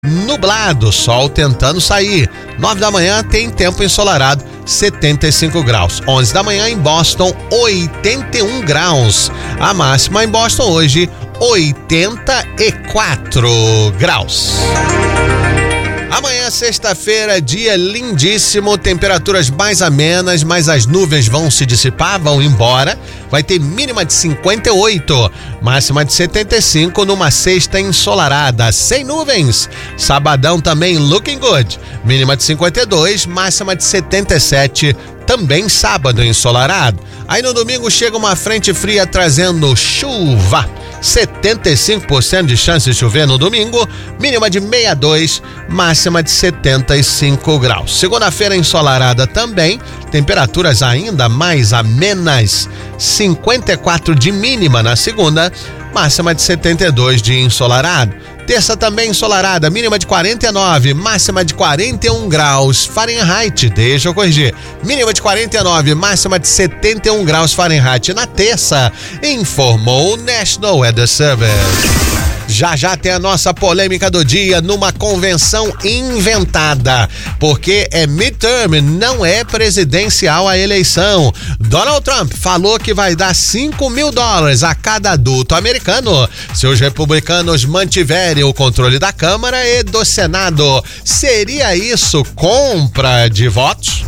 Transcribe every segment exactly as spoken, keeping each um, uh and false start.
nublado, sol tentando sair. nove da manhã tem tempo ensolarado, setenta e cinco graus. onze da manhã em Boston, oitenta e um graus. A máxima em Boston hoje, oitenta e quatro graus. Amanhã, sexta-feira, dia lindíssimo, temperaturas mais amenas, mas as nuvens vão se dissipar, vão embora. Vai ter mínima de cinquenta e oito, máxima de setenta e cinco numa sexta ensolarada, sem nuvens. Sabadão também looking good, mínima de cinquenta e dois, máxima de setenta e sete, também sábado ensolarado. Aí no domingo chega uma frente fria trazendo chuva. setenta e cinco por cento de chance de chover no domingo, mínima de sessenta e dois, máxima de setenta e cinco graus. Segunda-feira ensolarada também, temperaturas ainda mais amenas, cinquenta e quatro de mínima na segunda, máxima de setenta e dois de ensolarado. Terça também ensolarada, mínima de quarenta e nove, máxima de quarenta e um graus Fahrenheit. Deixa eu corrigir. Mínima de quarenta e nove, máxima de setenta e um graus Fahrenheit na terça, informou o National Weather Service. Já já tem a nossa polêmica do dia numa convenção inventada, porque é midterm, não é presidencial a eleição. Donald Trump falou que vai dar cinco mil dólares a cada adulto americano se os republicanos mantiverem o controle da Câmara e do Senado. Seria isso compra de votos?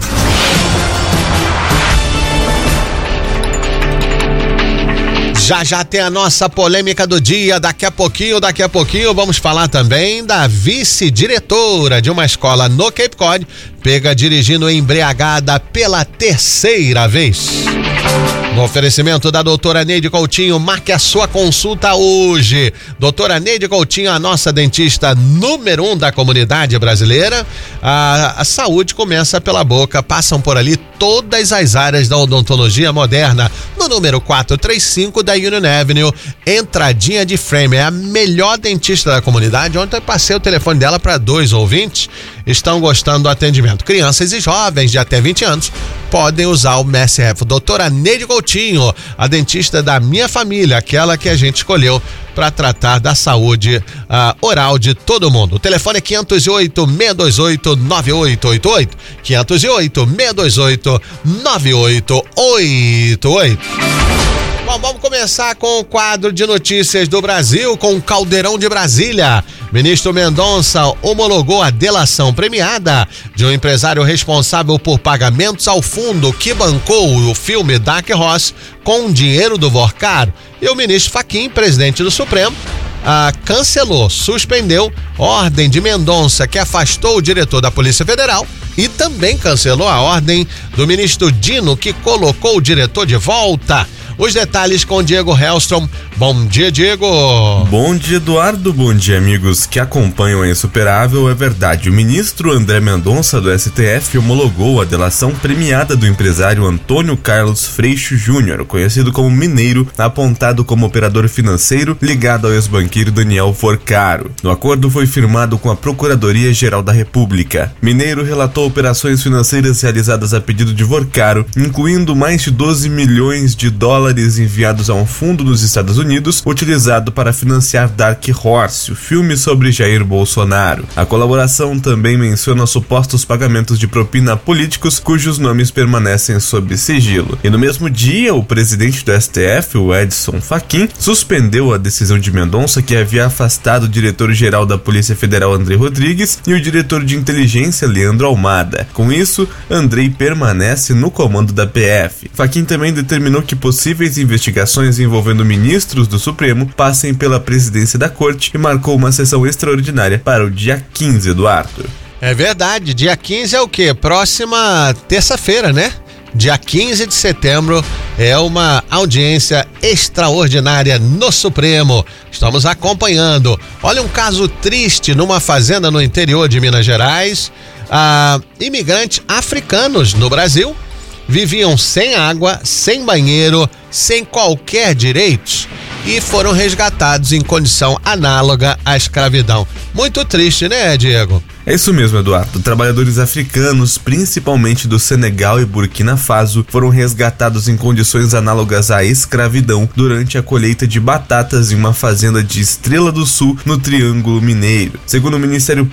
Já já tem a nossa polêmica do dia, daqui a pouquinho, daqui a pouquinho vamos falar também da vice-diretora de uma escola no Cape Cod, pega dirigindo embriagada pela terceira vez. No oferecimento da doutora Neide Coutinho, marque a sua consulta hoje. Doutora Neide Coutinho, a nossa dentista número um da comunidade brasileira. A, a saúde começa pela boca, passam por ali todas as áreas da odontologia moderna. No número quatrocentos e trinta e cinco da Union Avenue, entradinha de frame. É a melhor dentista da comunidade. Ontem eu passei o telefone dela para dois ouvintes. Estão gostando do atendimento. Crianças e jovens de até vinte anos podem usar o Mass Ref. Doutora Neide Coutinho, a dentista da minha família, aquela que a gente escolheu para tratar da saúde uh, oral de todo mundo. O telefone é quinhentos e oito, seiscentos e vinte e oito, nove oito oito oito, quinhentos e oito, seiscentos e vinte e oito, nove oito oito oito. Bom, vamos começar com o quadro de notícias do Brasil, com o Caldeirão de Brasília. Ministro Mendonça homologou a delação premiada de um empresário responsável por pagamentos ao fundo que bancou o filme Dark Horse com dinheiro do Vorcaro. E o ministro Fachin, presidente do Supremo, ah, cancelou, suspendeu ordem de Mendonça, que afastou o diretor da Polícia Federal, e também cancelou a ordem do ministro Dino, que colocou o diretor de volta. Os detalhes com Diego Hellstrom. Bom dia, Diego. Bom dia, Eduardo. Bom dia, amigos que acompanham a Insuperável. É verdade, o ministro André Mendonça do S T F homologou a delação premiada do empresário Antônio Carlos Freixo Júnior, conhecido como Mineiro, apontado como operador financeiro ligado ao ex-banqueiro Daniel Vorcaro. No acordo foi firmado com a Procuradoria-Geral da República. Mineiro relatou operações financeiras realizadas a pedido de Vorcaro, incluindo mais de doze milhões de dólares enviados a um fundo dos Estados Unidos, utilizado para financiar Dark Horse, o filme sobre Jair Bolsonaro. A colaboração também menciona supostos pagamentos de propina a políticos cujos nomes permanecem sob sigilo. E no mesmo dia, o presidente do S T F, o Edson Fachin, suspendeu a decisão de Mendonça, que havia afastado o diretor-geral da Polícia Federal, Andrei Rodrigues, e o diretor de inteligência, Leandro Almada. Com isso, Andrei permanece no comando da P F. Fachin também determinou que possíveis investigações envolvendo ministros do Supremo passem pela presidência da Corte e marcou uma sessão extraordinária para o dia quinze, Eduardo. É verdade, dia quinze é o quê? Próxima terça-feira, né? Dia quinze de setembro é uma audiência extraordinária no Supremo. Estamos acompanhando. Olha, um caso triste numa fazenda no interior de Minas Gerais. Ah, imigrantes africanos no Brasil viviam sem água, sem banheiro, sem qualquer direito. e foram resgatados em condição análoga à escravidão. Muito triste, né, Diego? É isso mesmo, Eduardo. Trabalhadores africanos, principalmente do Senegal e Burkina Faso, foram resgatados em condições análogas à escravidão durante a colheita de batatas em uma fazenda de Estrela do Sul, no Triângulo Mineiro. Segundo o Ministério